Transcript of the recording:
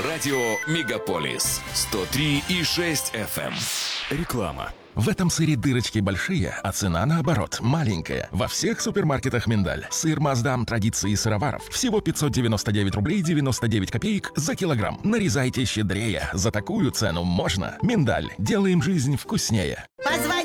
Радио Мегаполис 103,6 FM. Реклама. В этом сыре дырочки большие, а цена, наоборот, маленькая. Во всех супермаркетах «Миндаль». Сыр Маасдам традиции сыроваров. Всего 599 рублей 99 копеек за килограмм. Нарезайте щедрее. За такую цену можно. «Миндаль». Делаем жизнь вкуснее. Позвони